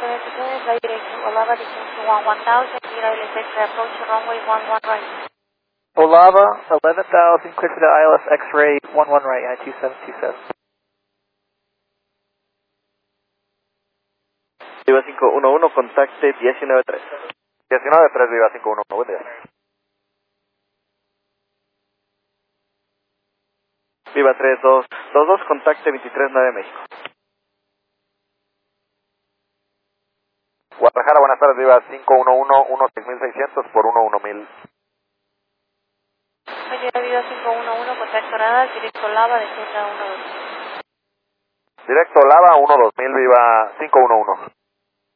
772, flight direction Olava, destination 1000, United X-ray approach runway 11 right. Olava, 11,000, clear to the ILS X-ray 11 right, United 2727. Viva 511, contacte 193. 193, Viva 511, buen día. Viva 3222, contacte 239 México. Guadalajara, buenas tardes, Viva 511, 16600 por 11000. Viva 511, contacto radar, directo Olava, descienda 12. Directo Lava 12000, Viva 511.